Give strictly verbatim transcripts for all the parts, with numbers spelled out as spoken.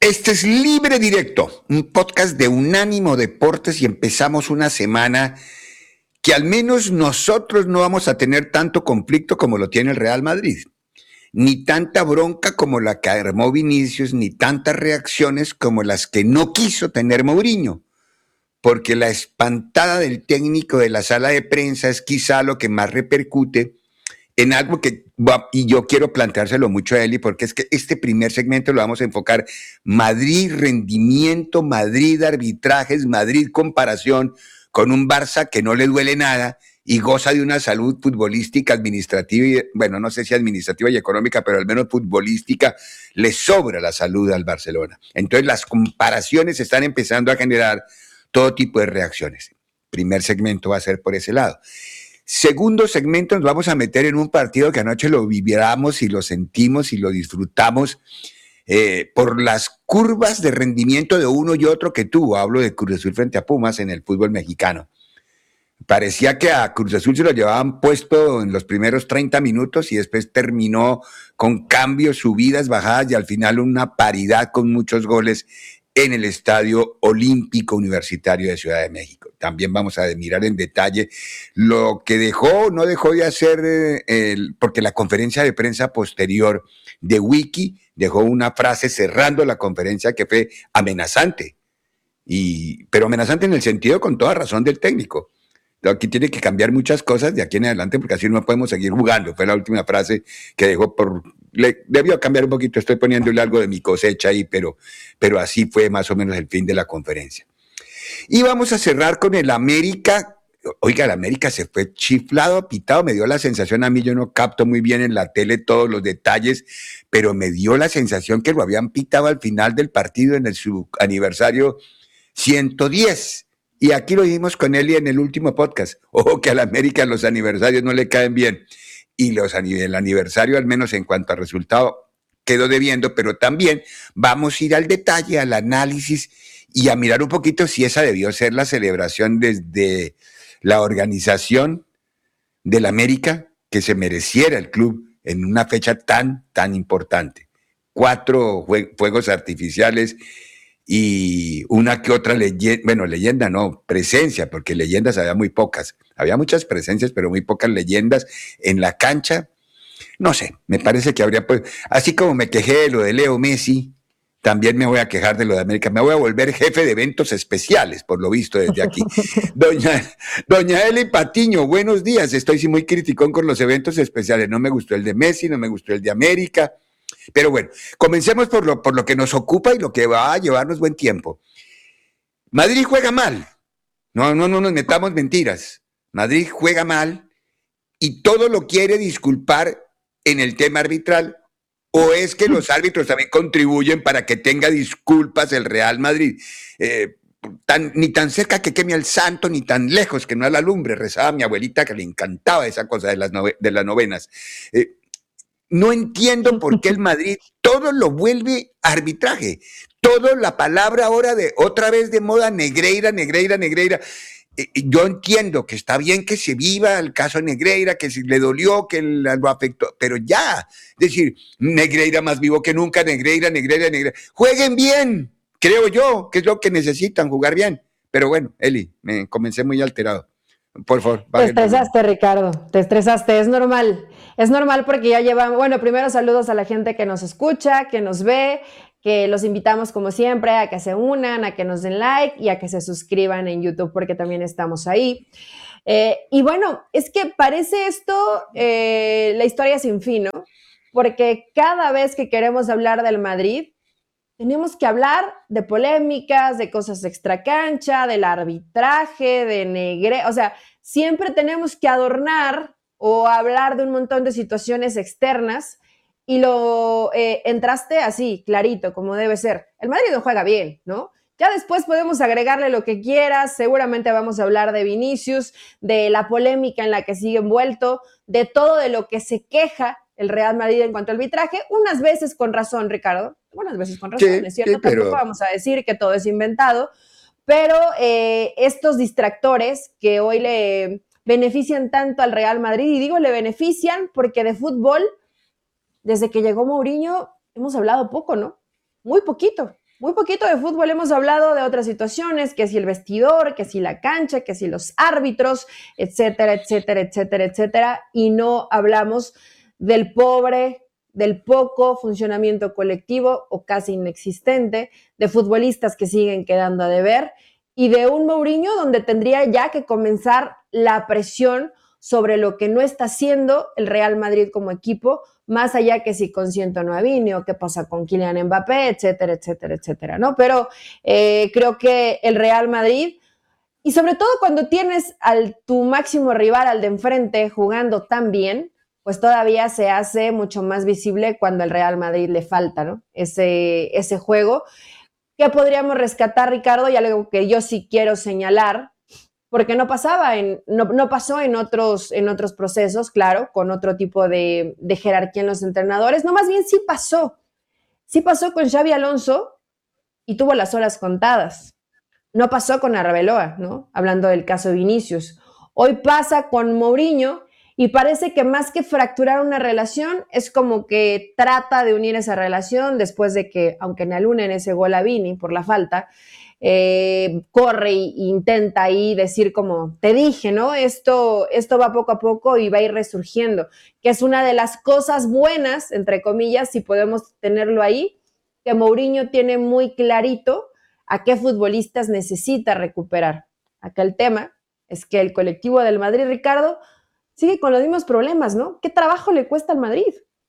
Este es Libre Directo, un podcast de Unánimo Deportes y empezamos una semana que al menos nosotros no vamos a tener tanto conflicto como lo tiene el Real Madrid, ni tanta bronca como la que armó Vinicius, ni tantas reacciones como las que no quiso tener Mourinho, porque la espantada del técnico de la sala de prensa es quizá lo que más repercute en algo que, y yo quiero planteárselo mucho a Eli, porque es que este primer segmento lo vamos a enfocar Madrid rendimiento, Madrid arbitrajes, Madrid comparación con un Barça que no le duele nada y goza de una salud futbolística, administrativa, y, bueno, no sé si administrativa y económica, pero al menos futbolística, le sobra la salud al Barcelona. Entonces las comparaciones están empezando a generar todo tipo de reacciones. Primer segmento va a ser por ese lado. Segundo segmento, nos vamos a meter en un partido que anoche lo vibramos y lo sentimos y lo disfrutamos eh, por las curvas de rendimiento de uno y otro que tuvo. Hablo de Cruz Azul frente a Pumas en el fútbol mexicano. Parecía que a Cruz Azul se lo llevaban puesto en los primeros treinta minutos y después terminó con cambios, subidas, bajadas y al final una paridad con muchos goles en el Estadio Olímpico Universitario de Ciudad de México. También vamos a mirar en detalle lo que dejó o no dejó de hacer, eh, el, porque la conferencia de prensa posterior de Wiki dejó una frase cerrando la conferencia que fue amenazante, y, pero amenazante en el sentido con toda razón del técnico. Aquí tiene que cambiar muchas cosas de aquí en adelante porque así no podemos seguir jugando. Fue la última frase que dejó por... Le, debió cambiar un poquito, estoy poniéndole algo de mi cosecha ahí, pero, pero así fue más o menos el fin de la conferencia. Y vamos a cerrar con el América. Oiga, el América se fue chiflado, pitado, me dio la sensación a mí, yo no capto muy bien en la tele todos los detalles, pero me dio la sensación que lo habían pitado al final del partido en el su aniversario ciento diez. Y aquí lo dijimos con Eli en el último podcast. Ojo que al América los aniversarios no le caen bien. Y los, el aniversario, al menos en cuanto a resultado, quedó debiendo, pero también vamos a ir al detalle, al análisis y a mirar un poquito si esa debió ser la celebración desde la organización del América que se mereciera el club en una fecha tan, tan importante. Cuatro fuegos artificiales y una que otra leyenda, bueno, leyenda no, presencia, porque leyendas había muy pocas. Había muchas presencias, pero muy pocas leyendas en la cancha. No sé, me parece que habría, pues, así como me quejé de lo de Leo Messi, también me voy a quejar de lo de América. Me voy a volver jefe de eventos especiales, por lo visto desde aquí. Doña, doña Eli Patiño, buenos días. Estoy sí muy criticón con los eventos especiales. No me gustó el de Messi, no me gustó el de América. Pero bueno, comencemos por lo, por lo que nos ocupa y lo que va a llevarnos buen tiempo. Madrid juega mal. No, no, no nos metamos mentiras. Madrid juega mal y todo lo quiere disculpar en el tema arbitral. ¿O es que los árbitros también contribuyen para que tenga disculpas el Real Madrid? Eh, tan, ni tan cerca que queme al santo, ni tan lejos que no a la lumbre. Rezaba mi abuelita que le encantaba esa cosa de las, nove, de las novenas. Eh, No entiendo por qué el Madrid todo lo vuelve arbitraje. Todo la palabra ahora de otra vez de moda, Negreira, Negreira, Negreira. Eh, yo entiendo que está bien que se viva el caso Negreira, que si le dolió, que lo afectó, pero ya. Es decir, Negreira más vivo que nunca, Negreira, Negreira, Negreira. Jueguen bien, creo yo, que es lo que necesitan, jugar bien. Pero bueno, Eli, me comencé muy alterado. Por favor. Te estresaste, Ricardo, te estresaste, es normal, es normal porque ya llevamos, bueno, primero saludos a la gente que nos escucha, que nos ve, que los invitamos como siempre a que se unan, a que nos den like y a que se suscriban en YouTube porque también estamos ahí. Eh, y bueno, es que parece esto eh, la historia sin fin, ¿no? Porque cada vez que queremos hablar del Madrid, tenemos que hablar de polémicas, de cosas extracancha, del arbitraje, de negre, o sea, siempre tenemos que adornar o hablar de un montón de situaciones externas y lo eh, entraste así, clarito, como debe ser. El Madrid no juega bien, ¿no? Ya después podemos agregarle lo que quieras, seguramente vamos a hablar de Vinicius, de la polémica en la que sigue envuelto, de todo de lo que se queja el Real Madrid en cuanto al arbitraje, unas veces con razón, Ricardo, unas veces con razón, sí, es cierto, sí, pero... tampoco vamos a decir que todo es inventado, pero eh, estos distractores que hoy le benefician tanto al Real Madrid, y digo le benefician porque de fútbol, desde que llegó Mourinho, hemos hablado poco, ¿no? Muy poquito. Muy poquito de fútbol, hemos hablado de otras situaciones, que si el vestidor, que si la cancha, que si los árbitros, etcétera, etcétera, etcétera, etcétera, y no hablamos del pobre, del poco funcionamiento colectivo o casi inexistente, de futbolistas que siguen quedando a deber y de un Mourinho donde tendría ya que comenzar la presión sobre lo que no está haciendo el Real Madrid como equipo, más allá que si consiento no a Vini o qué pasa con Kylian Mbappé, etcétera, etcétera, etcétera, ¿no? Pero eh, creo que el Real Madrid, y sobre todo cuando tienes al tu máximo rival, al de enfrente, jugando tan bien, pues todavía se hace mucho más visible cuando al Real Madrid le falta, ¿no? Ese, ese juego. ¿Qué podríamos rescatar, Ricardo? Y algo que yo sí quiero señalar, porque no pasaba en, no, no pasó en otros, en otros procesos, claro, con otro tipo de, de jerarquía en los entrenadores, no, más bien sí pasó, sí pasó con Xabi Alonso y tuvo las horas contadas, no pasó con Arbeloa, ¿no? Hablando del caso de Vinicius, hoy pasa con Mourinho y parece que más que fracturar una relación, es como que trata de unir esa relación después de que, aunque en alunen ese gol a Vini por la falta, eh, corre e intenta ahí decir como, te dije, ¿no? Esto, esto va poco a poco y va a ir resurgiendo, que es una de las cosas buenas, entre comillas, si podemos tenerlo ahí, que Mourinho tiene muy clarito a qué futbolistas necesita recuperar. Acá el tema es que el colectivo del Madrid, Ricardo, sigue con los mismos problemas, ¿no? ¿Qué trabajo le cuesta al Madrid?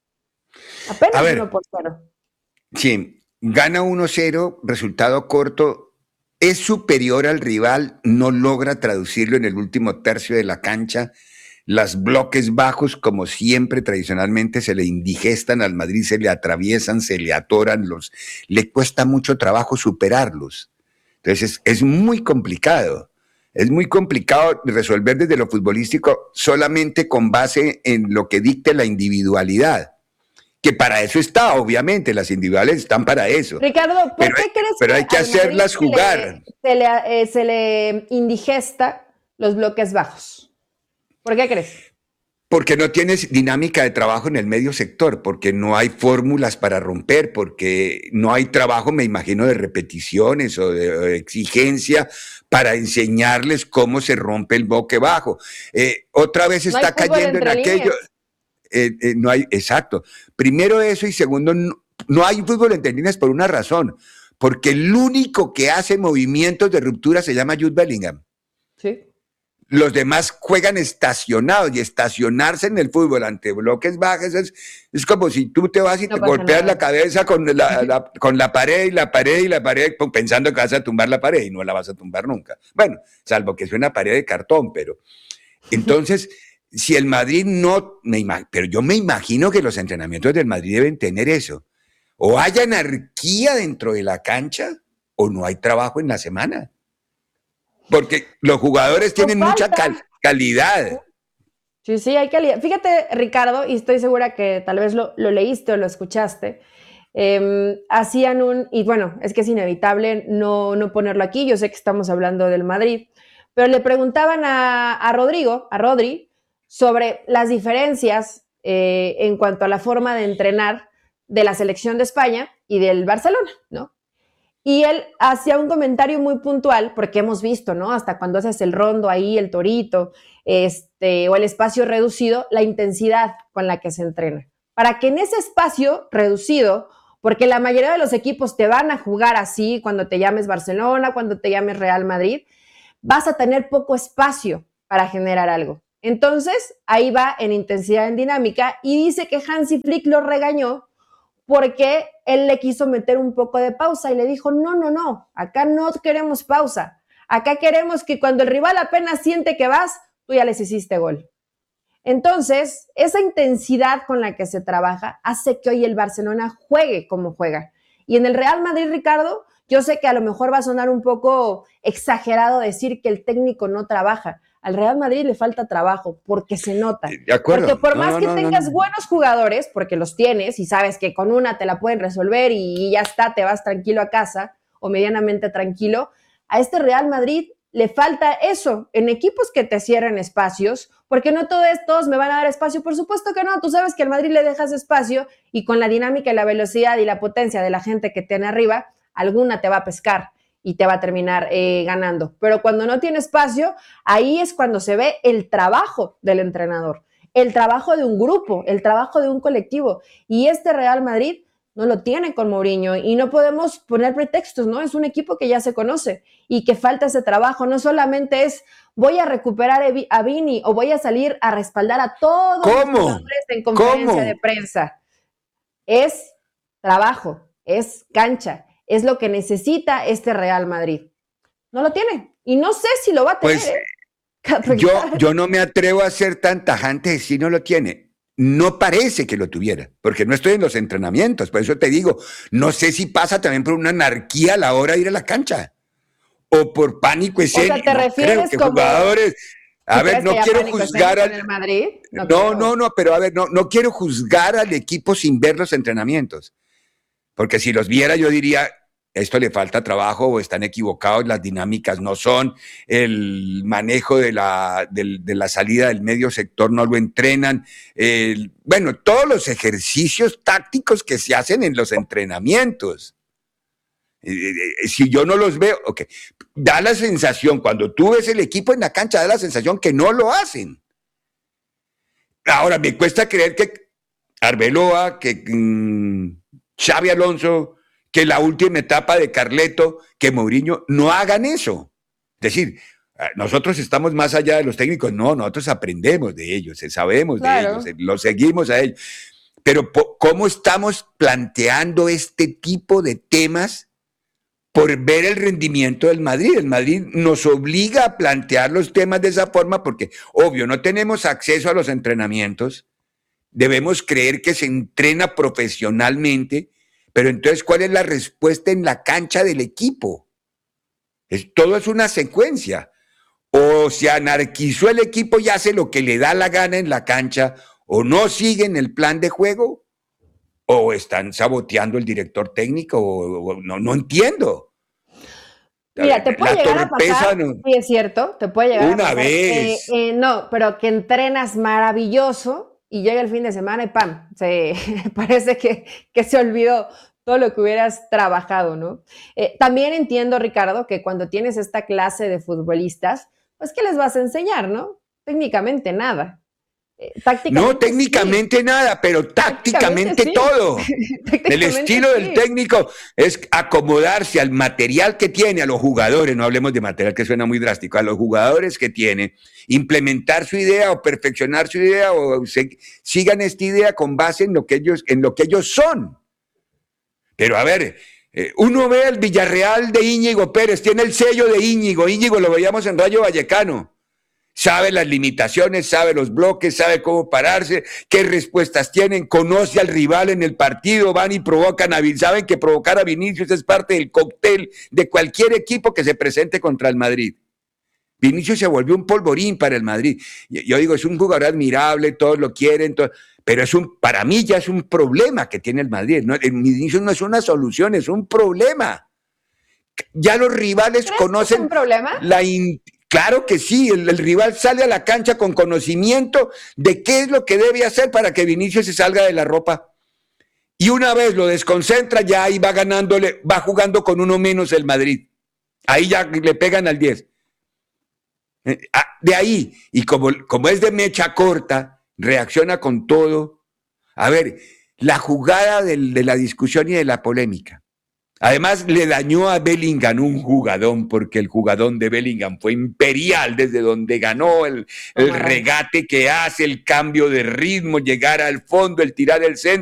A Apenas ver, uno por cero. sí, gana uno cero, resultado corto, es superior al rival, no logra traducirlo en el último tercio de la cancha. Las bloques bajos, como siempre, tradicionalmente se le indigestan al Madrid, se le atraviesan, se le atoran, los, le cuesta mucho trabajo superarlos. Entonces es, es muy complicado. Es muy complicado resolver desde lo futbolístico solamente con base en lo que dicte la individualidad. Que para eso está, obviamente, las individuales están para eso. Ricardo, ¿por Pero, qué crees pero que hay que al Madrid hacerlas se jugar. le, se le, eh, se le indigesta los bloques bajos? ¿Por qué crees? Porque no tienes dinámica de trabajo en el medio sector, porque no hay fórmulas para romper, porque no hay trabajo, me imagino, de repeticiones o de, o de exigencia para enseñarles cómo se rompe el bloque bajo. Eh, otra vez No hay está fútbol cayendo en entre aquello. líneas. Eh, eh, no hay, exacto. Primero eso y segundo, no, no hay fútbol entre líneas por una razón, porque el único que hace movimientos de ruptura se llama Jude Bellingham. Sí. Los demás juegan estacionados y estacionarse en el fútbol ante bloques bajos es, es como si tú te vas y No te pasa golpeas nada. la cabeza con la, la, con la pared y la pared y la pared pensando que vas a tumbar la pared y no la vas a tumbar nunca. Bueno, salvo que sea una pared de cartón, pero entonces, si el Madrid no, me imag- pero yo me imagino que los entrenamientos del Madrid deben tener eso. O hay anarquía dentro de la cancha o no hay trabajo en la semana. Porque los jugadores Nos tienen mucha falta. cal- calidad. Sí, sí, hay calidad. Fíjate, Ricardo, y estoy segura que tal vez lo, lo leíste o lo escuchaste, eh, hacían un, y bueno, es que es inevitable no, no ponerlo aquí, yo sé que estamos hablando del Madrid, pero le preguntaban a, a Rodrigo, a Rodri, sobre las diferencias eh, en cuanto a la forma de entrenar de la selección de España y del Barcelona, ¿no? Y él hacía un comentario muy puntual, porque hemos visto, ¿no? Hasta cuando haces el rondo ahí, el torito, este, o el espacio reducido, la intensidad con la que se entrena. Para que en ese espacio reducido, porque la mayoría de los equipos te van a jugar así cuando te llames Barcelona, cuando te llames Real Madrid, vas a tener poco espacio para generar algo. Entonces, ahí va en intensidad, en dinámica, y dice que Hansi Flick lo regañó porque él le quiso meter un poco de pausa y le dijo, no, no, no, acá no queremos pausa, acá queremos que cuando el rival apenas siente que vas, tú ya les hiciste gol. Entonces, esa intensidad con la que se trabaja hace que hoy el Barcelona juegue como juega. Y en el Real Madrid, Ricardo, yo sé que a lo mejor va a sonar un poco exagerado decir que el técnico no trabaja. Al Real Madrid le falta trabajo porque se nota. De acuerdo. Porque por No, más no, que no, tengas no. buenos jugadores, porque los tienes y sabes que con una te la pueden resolver y ya está, te vas tranquilo a casa o medianamente tranquilo, a este Real Madrid le falta eso en equipos que te cierren espacios, porque no todo es, todos me van a dar espacio, por supuesto que no, tú sabes que al Madrid le dejas espacio y con la dinámica y la velocidad y la potencia de la gente que tiene arriba, alguna te va a pescar y te va a terminar eh, ganando. Pero cuando no tiene espacio, ahí es cuando se ve el trabajo del entrenador, el trabajo de un grupo, el trabajo de un colectivo. Y este Real Madrid no lo tiene con Mourinho y no podemos poner pretextos, ¿no? Es un equipo que ya se conoce y que falta ese trabajo. No solamente es voy a recuperar a Vini o voy a salir a respaldar a todos los jugadores en conferencia ¿Cómo? de prensa. Es trabajo, es cancha, es lo que necesita este Real Madrid. No lo tiene y no sé si lo va a tener. Pues, ¿eh? yo, yo no me atrevo a ser tan tajante si no lo tiene. No parece que lo tuviera, porque no estoy en los entrenamientos, por eso te digo, no sé si pasa también por una anarquía a la hora de ir a la cancha, o por pánico escénico. O sea, ¿te refieres creo que como jugadores, a ver, no quiero juzgar al el Madrid? No, no, no, no, pero a ver, no, no quiero juzgar al equipo sin ver los entrenamientos, porque si los viera yo diría, esto le falta trabajo o están equivocados, las dinámicas no son, el manejo de la, de, de la salida del medio sector no lo entrenan, el, bueno, todos los ejercicios tácticos que se hacen en los entrenamientos. Si yo no los veo, ok, da la sensación, cuando tú ves el equipo en la cancha, da la sensación que no lo hacen. Ahora, me cuesta creer que Arbeloa, que mmm, Xabi Alonso, que la última etapa de Carleto, que Mourinho, no hagan eso. Es decir, nosotros estamos más allá de los técnicos, no, nosotros aprendemos de ellos, sabemos claro. de ellos, los seguimos a ellos. Pero ¿cómo estamos planteando este tipo de temas por ver el rendimiento del Madrid? El Madrid nos obliga a plantear los temas de esa forma porque, obvio, no tenemos acceso a los entrenamientos, debemos creer que se entrena profesionalmente. Pero entonces, ¿cuál es la respuesta en la cancha del equipo? Es, todo es una secuencia. O se anarquizó el equipo y hace lo que le da la gana en la cancha, o no siguen el plan de juego, o están saboteando el director técnico, o, o no, no entiendo. Mira, te puede la llegar a pasar, no, sí es cierto, te puede llegar una a pasar. vez. Eh, eh, no, pero que entrenas maravilloso y llega el fin de semana y ¡pam! Se, parece que, que se olvidó todo lo que hubieras trabajado, ¿no? Eh, también entiendo, Ricardo, que cuando tienes esta clase de futbolistas, pues, ¿qué les vas a enseñar, no? Técnicamente nada. Eh, tácticamente no, técnicamente sí. nada, pero tácticamente, tácticamente sí. todo. tácticamente el estilo sí. del técnico es acomodarse al material que tiene, a los jugadores, no hablemos de material que suena muy drástico, a los jugadores que tiene, implementar su idea o perfeccionar su idea o se, sigan esta idea con base en lo que ellos, en lo que ellos son. Pero a ver, eh, uno ve el Villarreal de Íñigo Pérez, tiene el sello de Íñigo, Íñigo lo veíamos en Rayo Vallecano. Sabe las limitaciones, sabe los bloques, sabe cómo pararse, qué respuestas tienen, conoce al rival en el partido, van y provocan a Vinicius, saben que provocar a Vinicius es parte del cóctel de cualquier equipo que se presente contra el Madrid. Vinicius se volvió un polvorín para el Madrid. Yo digo, es un jugador admirable, todos lo quieren, todo, pero es un, para mí ya es un problema que tiene el Madrid. ¿No? El Vinicius no es una solución, es un problema. Ya los rivales conocen ¿Es un problema? la in, Claro que sí, el, el rival sale a la cancha con conocimiento de qué es lo que debe hacer para que Vinicius se salga de la ropa. Y una vez lo desconcentra, ya ahí va ganándole, va jugando con uno menos el Madrid. Ahí ya le pegan al diez. De ahí, y como, como es de mecha corta, reacciona con todo. A ver, la jugada del, de la discusión y de la polémica. Además, le dañó a Bellingham un jugadón, porque el jugadón de Bellingham fue imperial desde donde ganó el, el regate que hace, el cambio de ritmo, llegar al fondo, el tirar el centro.